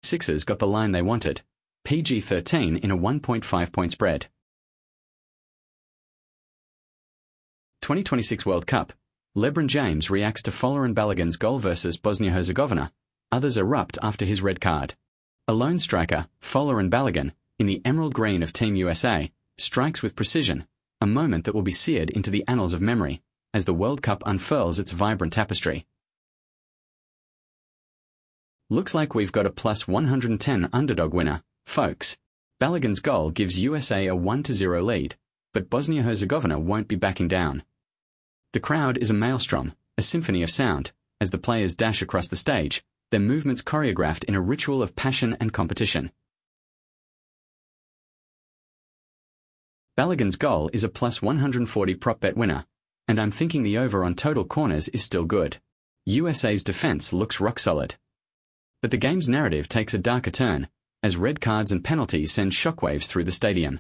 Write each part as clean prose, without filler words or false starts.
Sixers got the line they wanted. PG-13 in a 1.5-point spread. 2026 World Cup. LeBron James reacts to Folarin Balogun's goal versus Bosnia-Herzegovina. Others erupt after his red card. A lone striker, Folarin Balogun, in the emerald green of Team USA, strikes with precision, a moment that will be seared into the annals of memory, as the World Cup unfurls its vibrant tapestry. Looks like we've got a plus 110 underdog winner, folks. Balogun's goal gives USA a 1-0 lead, but Bosnia-Herzegovina won't be backing down. The crowd is a maelstrom, a symphony of sound, as the players dash across the stage, their movements choreographed in a ritual of passion and competition. Balogun's goal is a plus 140 prop bet winner, and I'm thinking the over on total corners is still good. USA's defense looks rock solid. But the game's narrative takes a darker turn, as red cards and penalties send shockwaves through the stadium.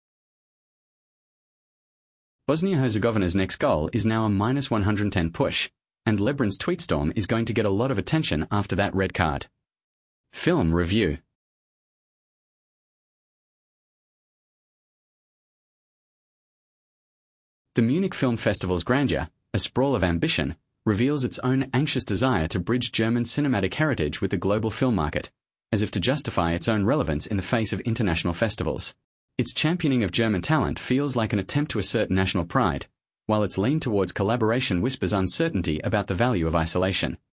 Bosnia-Herzegovina's next goal is now a minus 110 push, and LeBron's tweet storm is going to get a lot of attention after that red card. Film review. The Munich Film Festival's grandeur, a sprawl of ambition, reveals its own anxious desire to bridge German cinematic heritage with the global film market, as if to justify its own relevance in the face of international festivals. Its championing of German talent feels like an attempt to assert national pride, while its lean towards collaboration whispers uncertainty about the value of isolation.